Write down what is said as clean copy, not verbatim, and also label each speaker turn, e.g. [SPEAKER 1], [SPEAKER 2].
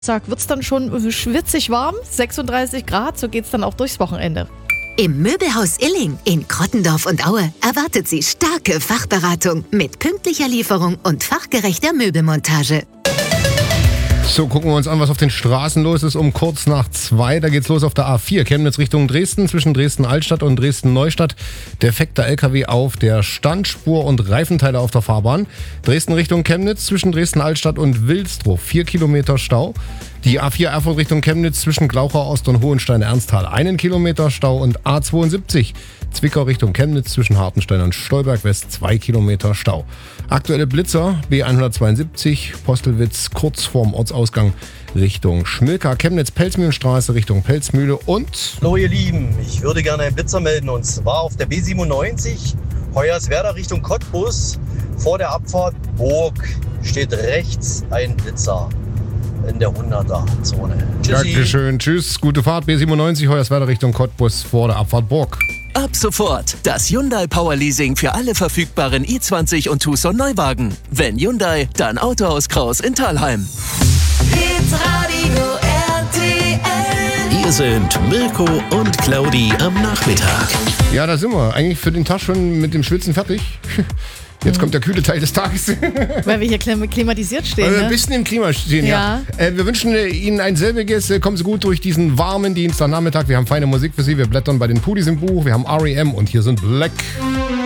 [SPEAKER 1] Wird es dann schon schwitzig warm, 36 Grad, so geht es dann auch durchs Wochenende.
[SPEAKER 2] Im Möbelhaus Illing in Krottendorf und Aue erwartet Sie starke Fachberatung mit pünktlicher Lieferung und fachgerechter Möbelmontage.
[SPEAKER 3] So, gucken wir uns an, was auf den Straßen los ist. Um kurz nach 2, da geht's los auf der A4, Chemnitz Richtung Dresden, zwischen Dresden-Altstadt und Dresden-Neustadt. Defekter LKW auf der Standspur und Reifenteile auf der Fahrbahn. Dresden Richtung Chemnitz, zwischen Dresden-Altstadt und Wilsdruff, 4 Kilometer Stau. Die A4 Erfurt Richtung Chemnitz, zwischen Glauchau Ost und Hohenstein-Ernsthal, 1 Kilometer Stau. Und A72 Zwickau Richtung Chemnitz, zwischen Hartenstein und Stolberg West, 2 Kilometer Stau. Aktuelle Blitzer, B172, Postelwitz, kurz vorm Ortsausgang Richtung Schmilka, Chemnitz-Pelzmühlenstraße Richtung Pelzmühle und...
[SPEAKER 4] Hallo ihr Lieben, ich würde gerne einen Blitzer melden und zwar auf der B97, Hoyerswerda Richtung Cottbus, vor der Abfahrt Burg steht rechts ein Blitzer in der 100er-Zone. Tschüssi.
[SPEAKER 3] Dankeschön, tschüss, gute Fahrt, B97, Hoyerswerda Richtung Cottbus, vor der Abfahrt Burg.
[SPEAKER 5] Ab sofort das Hyundai Power Leasing für alle verfügbaren i20 und Tucson Neuwagen. Wenn Hyundai, dann Autohaus Kraus in Thalheim.
[SPEAKER 6] Hitradio RTL.
[SPEAKER 7] Hier sind Mirko und Claudi am Nachmittag.
[SPEAKER 3] Ja, da sind wir. Eigentlich für den Tag schon mit dem Schwitzen fertig. Jetzt kommt der kühle Teil des Tages.
[SPEAKER 1] Weil wir hier klimatisiert stehen.
[SPEAKER 3] Weil wir
[SPEAKER 1] Ne?
[SPEAKER 3] ein bisschen im Klima stehen, ja. Wir wünschen Ihnen ein selbiges. Kommen Sie gut durch diesen warmen Dienstagnachmittag. Wir haben feine Musik für Sie. Wir blättern bei den Pudis im Buch. Wir haben R.E.M. und hier sind Black.